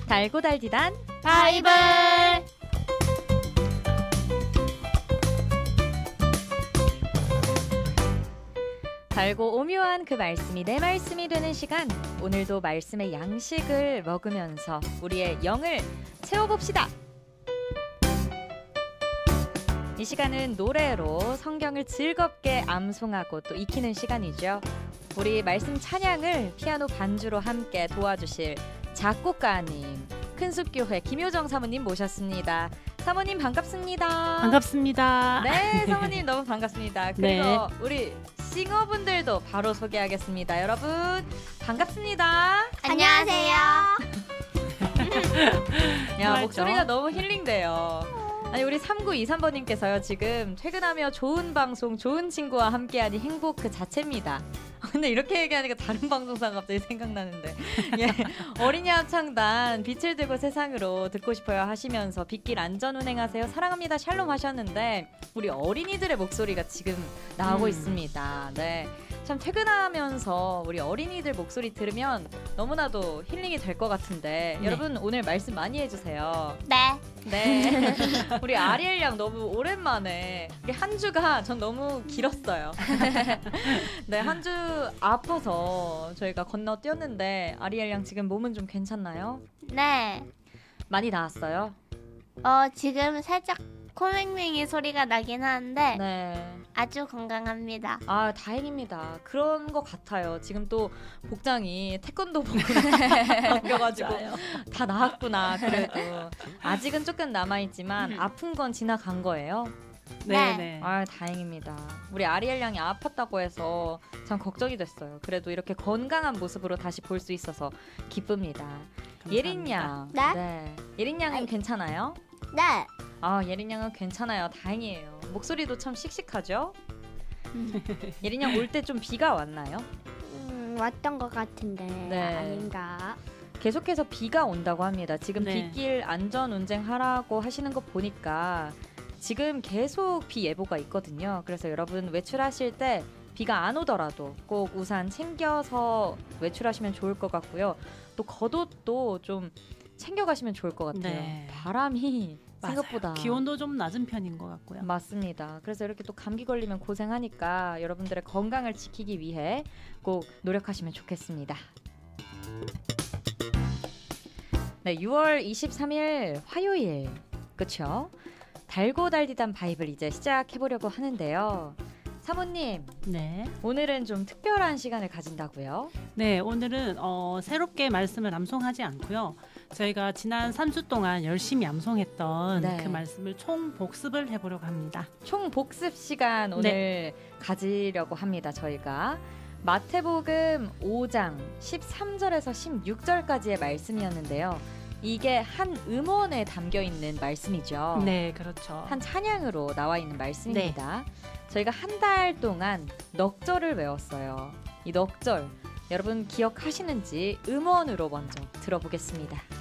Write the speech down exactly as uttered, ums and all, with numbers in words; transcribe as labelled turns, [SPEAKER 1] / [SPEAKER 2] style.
[SPEAKER 1] 달고 달디단
[SPEAKER 2] 바이블.
[SPEAKER 1] 달고 오묘한 그 말씀이 내 말씀이 되는 시간, 오늘도 말씀의 양식을 먹으면서 우리의 영을 채워봅시다. 이 시간은 노래로 성경을 즐겁게 암송하고 또 익히는 시간이죠. 우리 말씀 찬양을 피아노 반주로 함께 도와주실 작곡가님, 큰숲교회 김효정 사모님 모셨습니다. 사모님 반갑습니다.
[SPEAKER 3] 반갑습니다.
[SPEAKER 1] 네, 사모님 너무 반갑습니다. 그리고
[SPEAKER 3] 네.
[SPEAKER 1] 우리 싱어분들도 바로 소개하겠습니다. 여러분 반갑습니다.
[SPEAKER 2] 안녕하세요.
[SPEAKER 1] 야, 목소리가 너무 힐링돼요. 아니, 우리 삼구이삼 번님께서요, 지금 퇴근하며 좋은 방송, 좋은 친구와 함께하니 행복 그 자체입니다. 근데 이렇게 얘기하니까 다른 방송사가 갑자기 생각나는데. 예, 어린이 합창단 빛을 들고 세상으로 듣고 싶어요 하시면서 빗길 안전 운행하세요 사랑합니다 샬롬 하셨는데, 우리 어린이들의 목소리가 지금 나오고
[SPEAKER 3] 음.
[SPEAKER 1] 있습니다. 네, 참 퇴근하면서 우리 어린이들 목소리 들으면 너무나도 힐링이 될 것 같은데,
[SPEAKER 3] 네.
[SPEAKER 1] 여러분 오늘 말씀 많이 해주세요.
[SPEAKER 2] 네.
[SPEAKER 1] 네. 우리 아리엘 양 너무 오랜만에, 우리 한 주가 전 너무 길었어요. 네, 한 주 아파서 저희가 건너뛰었는데, 아리엘 양 지금 몸은 좀 괜찮나요?
[SPEAKER 2] 네.
[SPEAKER 1] 많이 나았어요?
[SPEAKER 2] 어, 지금 살짝 코맹맹이 소리가 나긴 하는데
[SPEAKER 1] 네.
[SPEAKER 2] 아주 건강합니다.
[SPEAKER 1] 아, 다행입니다. 그런 것 같아요. 지금 또 복장이 태권도복으로 바뀌어가지고 다 나았구나. 그래도 아직은 조금 남아있지만 아픈 건 지나간 거예요?
[SPEAKER 2] 네.
[SPEAKER 3] 네.
[SPEAKER 1] 아, 다행입니다. 우리 아리엘 양이 아팠다고 해서 참 걱정이 됐어요. 그래도 이렇게 건강한 모습으로 다시 볼 수 있어서 기쁩니다. 예린 양.
[SPEAKER 2] 네?
[SPEAKER 1] 네. 예린 양은
[SPEAKER 2] 아이.
[SPEAKER 1] 괜찮아요?
[SPEAKER 2] 네.
[SPEAKER 1] 아, 예린 양은 괜찮아요. 다행이에요. 목소리도 참 씩씩하죠? 예린 양 올 때 좀 비가 왔나요?
[SPEAKER 4] 음, 왔던 것 같은데
[SPEAKER 1] 네.
[SPEAKER 4] 아닌가?
[SPEAKER 1] 계속해서 비가 온다고 합니다. 지금
[SPEAKER 3] 네.
[SPEAKER 1] 빗길 안전 운행하라고 하시는 거 보니까 지금 계속 비 예보가 있거든요. 그래서 여러분 외출하실 때 비가 안 오더라도 꼭 우산 챙겨서 외출하시면 좋을 것 같고요. 또 겉옷도 좀 챙겨가시면 좋을 것 같아요.
[SPEAKER 3] 네.
[SPEAKER 1] 바람이
[SPEAKER 3] 맞아요.
[SPEAKER 1] 생각보다
[SPEAKER 3] 기온도 좀 낮은 편인 것 같고요.
[SPEAKER 1] 맞습니다. 그래서 이렇게 또 감기 걸리면 고생하니까 여러분들의 건강을 지키기 위해 꼭 노력하시면 좋겠습니다. 네, 유월 이십삼일 화요일, 그쵸? 달고 달디단 바이블 이제 시작해보려고 하는데요. 사모님,
[SPEAKER 3] 네.
[SPEAKER 1] 오늘은 좀 특별한 시간을 가진다고요?
[SPEAKER 3] 네, 오늘은 어, 새롭게 말씀을 암송하지 않고요. 저희가 지난 삼 주 동안 열심히 암송했던
[SPEAKER 1] 네.
[SPEAKER 3] 그 말씀을 총 복습을 해보려고 합니다.
[SPEAKER 1] 총 복습 시간 오늘 가지려고 합니다. 저희가 마태복음 오 장 십삼 절에서 십육 절까지의 말씀이었는데요. 이게 한 음원에 담겨있는 말씀이죠.
[SPEAKER 3] 네, 그렇죠.
[SPEAKER 1] 한 찬양으로 나와 있는 말씀입니다. 저희가 한 달 동안 넉절을 외웠어요. 이 넉절 여러분 기억하시는지 음원으로 먼저 들어보겠습니다.